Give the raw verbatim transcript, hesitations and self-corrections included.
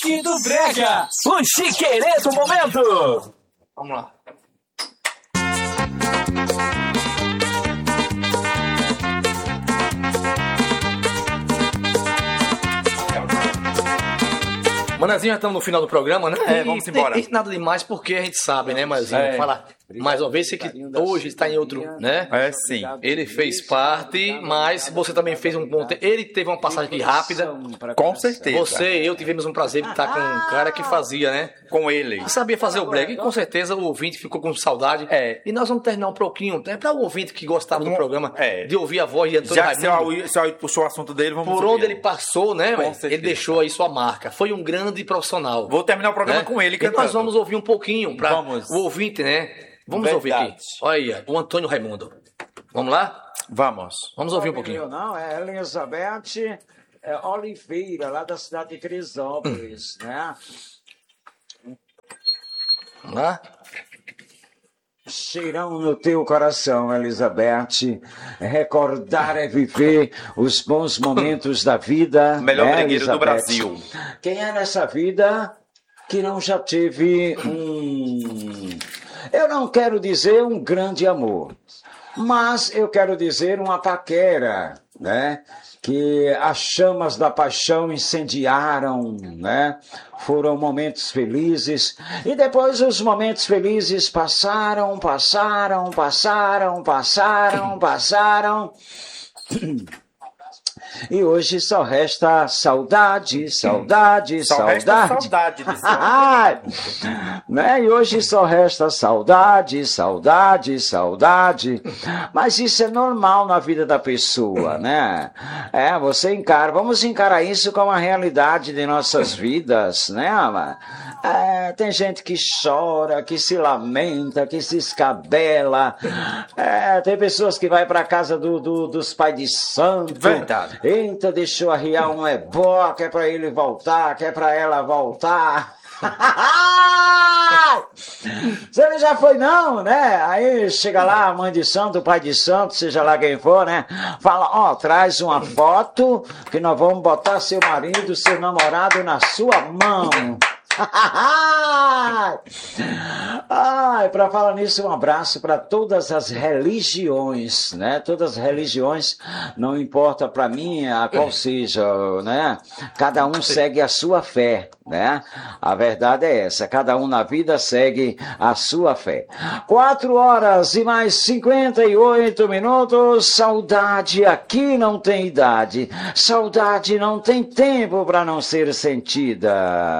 Cheque do Brega, o chiquerê do momento. Vamos lá. Manazinho, já estamos no final do programa, né? É, vamos embora. E, e nada demais, porque a gente sabe, né, Manazinho? É. Fala mais uma vez, sei que hoje está em outro, né? É, sim. Ele fez parte, mas você também fez um ponto. Ele teve uma passagem aqui rápida. Com certeza. Você e eu tivemos um prazer de estar com um cara que fazia, né? Com ele. Que sabia fazer o brega. E com certeza o ouvinte ficou com saudade. É. E nós vamos terminar um pouquinho, né, para o ouvinte que gostava do Um- programa, é. de ouvir a voz de Antônio Já que Raimundo. você Alí puxou o assunto dele, vamos Por ouvir. onde ele passou, né? Com Ele certeza. deixou aí sua marca. Foi um grande profissional. Vou terminar o programa né? com ele E cantando. nós vamos ouvir um pouquinho para Vamos. o ouvinte, né? Vamos Verdade. ouvir aqui. Olha aí, o Antônio Raimundo. Vamos lá? Vamos. Vamos ouvir um Não, pouquinho. não, é Elizabeth é, Oliveira, lá da cidade de Crisópolis, né? Vamos lá? Cheirão no teu coração, Elizabeth. Recordar é viver os bons momentos da vida. Melhor né, bregueiro do Elizabeth? Brasil. Quem é nessa vida que não já teve um... Eu não quero dizer um grande amor, mas eu quero dizer uma paquera, né? Que as chamas da paixão incendiaram, né? Foram momentos felizes. E depois os momentos felizes passaram, passaram, passaram, passaram, passaram. E hoje só resta saudade, saudade, Só saudade. resta saudade desse né? E hoje só resta saudade, saudade, saudade. Mas isso é normal na vida da pessoa, né? É, você encara, vamos encarar isso como a realidade de nossas vidas, né, ama? É, tem gente que chora, que se lamenta, que se escabela. É, tem pessoas que vai para casa do, do, dos pais de santo. Verdade. Eita, deixou arriar um ebó, que é pra ele voltar, que é pra ela voltar. Você já foi não, né? Aí chega lá a mãe de santo, o pai de santo, seja lá quem for, né? Fala, ó, traz uma foto que nós vamos botar seu marido, seu namorado na sua mão. Ai, para falar nisso, um abraço para todas as religiões, né? Todas as religiões, não importa para mim a qual seja, né? Cada um segue a sua fé, né? A verdade é essa, cada um na vida segue a sua fé. Quatro horas e mais cinquenta e oito minutos, saudade aqui não tem idade, saudade não tem tempo para não ser sentida.